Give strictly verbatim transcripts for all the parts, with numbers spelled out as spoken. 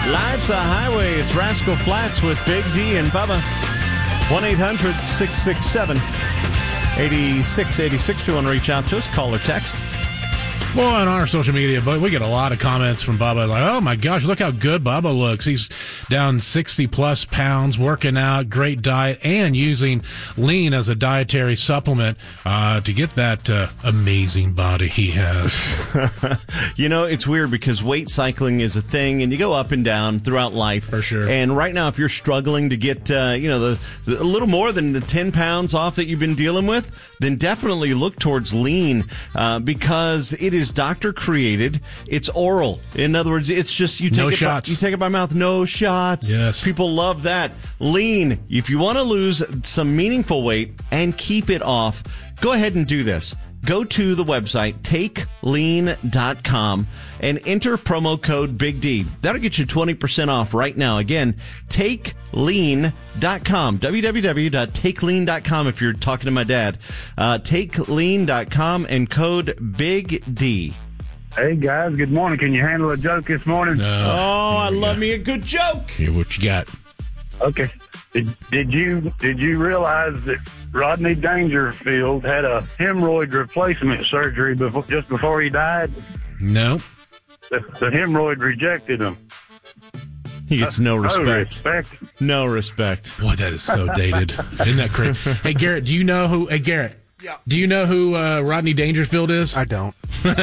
Life's a highway. It's Rascal Flatts with Big D and Bubba. one eight hundred six six seven eight six eight six. If you want to reach out to us, call or text. Well, on our social media, but we get a lot of comments from Bubba like, oh my gosh, look how good Bubba looks. He's down sixty plus pounds, working out, great diet, and using lean as a dietary supplement uh, to get that uh, amazing body he has. You know, it's weird because weight cycling is a thing, and you go up and down throughout life. For sure. And right now, if you're struggling to get, uh, you know, the, the a little more than the ten pounds off that you've been dealing with, then definitely look towards lean uh, because it is doctor created. It's oral. In other words, it's just you take no it shots. By, you take it by mouth, no shots. Yes. People love that. Lean. If you want to lose some meaningful weight and keep it off, go ahead and do this. Go to the website take lean dot com and enter promo code Big D. That'll get you twenty percent off right now. Again, take lean dot com. w w w dot take lean dot com if you're talking to my dad. Uh, take lean dot com and code Big D. Hey, guys. Good morning. Can you handle a joke this morning? No. Oh, I love go. me a good joke. Here, what you got? Okay. Did, did you did you realize that Rodney Dangerfield had a hemorrhoid replacement surgery before, just before he died? No. The, the hemorrhoid rejected him. He gets no No respect. respect. No respect. Boy, that is so dated. Isn't that crazy? Hey, Garrett, do you know who... Hey, Garrett. Yeah. Do you know who uh, Rodney Dangerfield is? I don't. Have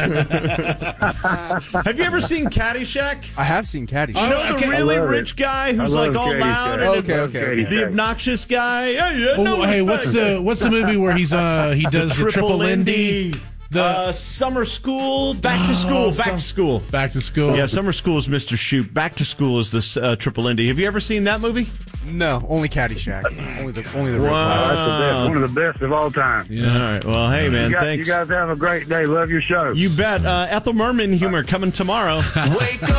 you ever seen Caddyshack? I have seen Caddyshack. You know Oh, the okay. really I love rich it. guy I who's love like all Caddyshack. loud and Okay, okay, okay. the obnoxious guy. Yeah, yeah, no Oh, hey, what's respect. the what's the movie where he's uh he does the triple Lindy? The uh, summer school, back to school, Oh, back some- to school. Back to School. Yeah, summer school is Mister Shoot. Back to school is this uh, triple Indy. Have you ever seen that movie? No, only Caddyshack. Only the only the real Wow. classic. That's the best. One of the best of all time. Yeah. All right. Well, hey man, You guys, thanks. you guys have a great day. Love your show. You bet. Uh, Ethel Merman humor coming tomorrow. Wake up.